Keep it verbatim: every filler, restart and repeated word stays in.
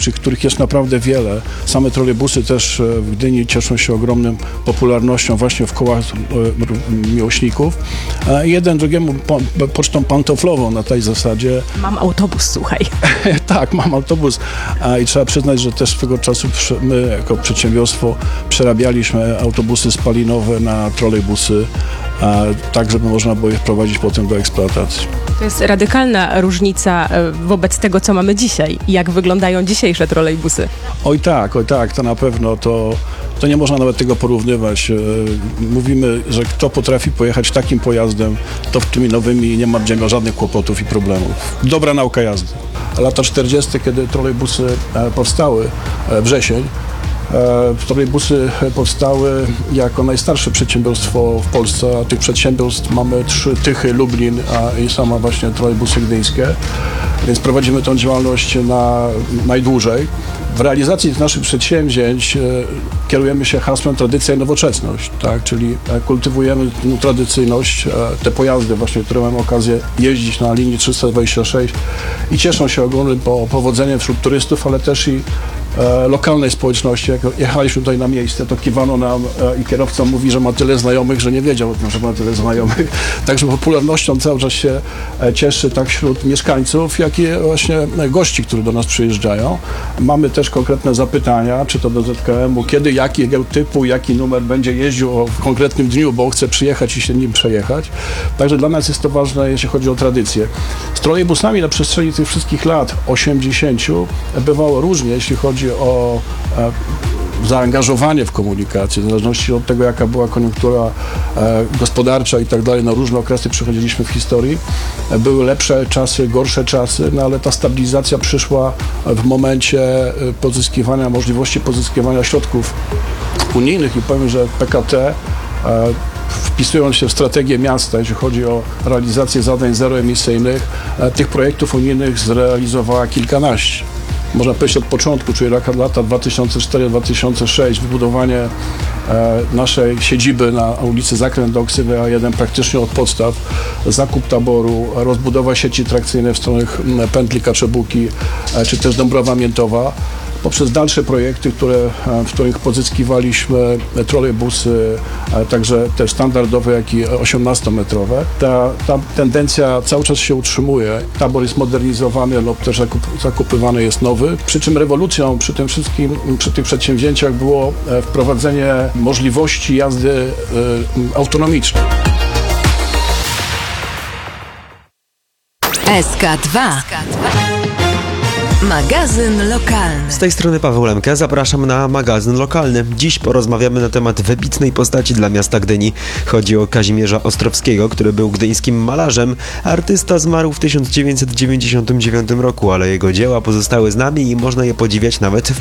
elektrycznych, których jest naprawdę wiele. Same trolejbusy też w Gdyni cieszą się ogromną popularnością właśnie w kołach miłośników. Jeden drugiemu po, pocztą pantoflową na tej zasadzie. Mam autobus, słuchaj. Tak, mam autobus i trzeba przyznać, że też swego czasu my jako przedsiębiorstwo przerabialiśmy autobusy spalinowe na trolejbusy, tak żeby można było je wprowadzić potem do eksploatacji. To jest radykalna różnica wobec tego, co mamy dzisiaj. Jak wyglądają dzisiejsze trolejbusy? Oj tak, oj tak, to na pewno, to, to nie można nawet tego porównywać. Mówimy, że kto potrafi pojechać takim pojazdem, to w tymi nowymi nie ma żadnych kłopotów i problemów. Dobra nauka jazdy. Lata czterdzieste, kiedy trolejbusy powstały, wrzesień, trolejbusy powstały jako najstarsze przedsiębiorstwo w Polsce, a tych przedsiębiorstw mamy trzy: Tychy, Lublin a i sama właśnie trolejbusy gdyńskie, więc prowadzimy tę działalność na najdłużej. W realizacji tych naszych przedsięwzięć e, kierujemy się hasłem tradycja i nowoczesność, tak? Czyli e, kultywujemy tę tradycyjność, e, te pojazdy właśnie, które mamy okazję jeździć na linii trzysta dwadzieścia sześć i cieszą się ogromnym po, powodzeniem wśród turystów, ale też i e, lokalnej społeczności. Jak jechaliśmy tutaj na miejsce, to kiwano nam e, i kierowca mówi, że ma tyle znajomych, że nie wiedział o tym, że ma tyle znajomych. Także popularnością cały czas się e, cieszy tak wśród mieszkańców, jak i właśnie e, gości, którzy do nas przyjeżdżają. Mamy też konkretne zapytania, czy to do Z K M u, kiedy, jakiego typu, jaki numer będzie jeździł w konkretnym dniu, bo chce przyjechać i się nim przejechać. Także dla nas jest to ważne, jeśli chodzi o tradycję. Z trolejbusami na przestrzeni tych wszystkich lat osiemdziesięciu bywało różnie, jeśli chodzi o e, zaangażowanie w komunikację, w zależności od tego, jaka była koniunktura e, gospodarcza i tak dalej, na różne okresy przechodziliśmy w historii. E, były lepsze czasy, gorsze czasy, no ale ta stabilizacja przyszła w momencie e, pozyskiwania, możliwości pozyskiwania środków unijnych i powiem, że P K T e, wpisując się w strategię miasta, jeśli chodzi o realizację zadań zeroemisyjnych, e, tych projektów unijnych zrealizowała kilkanaście. Można powiedzieć od początku, czyli lata dwa tysiące czwarty do dwa tysiące szóstego, wybudowanie e, naszej siedziby na ulicy Zakręt do Oksywy A jeden praktycznie od podstaw, zakup taboru, rozbudowa sieci trakcyjnej w stronę pętli Kaczebuki, e, czy też Dąbrowa Miętowa, poprzez dalsze projekty, które, w których pozyskiwaliśmy trolejbusy, także te standardowe, jak i osiemnastometrowe. Ta, ta tendencja cały czas się utrzymuje. Tabor jest modernizowany lub też zakup, zakupywany jest nowy. Przy czym rewolucją przy tym wszystkim, przy tych przedsięwzięciach było wprowadzenie możliwości jazdy y, autonomicznej. S K dwa. Magazyn lokalny. Z tej strony Paweł Lemke, zapraszam na magazyn lokalny. Dziś porozmawiamy na temat wybitnej postaci dla miasta Gdyni. Chodzi o Kazimierza Ostrowskiego, który był gdyńskim malarzem. Artysta zmarł w tysiąc dziewięćset dziewięćdziesiątym dziewiątym roku, ale jego dzieła pozostały z nami i można je podziwiać nawet w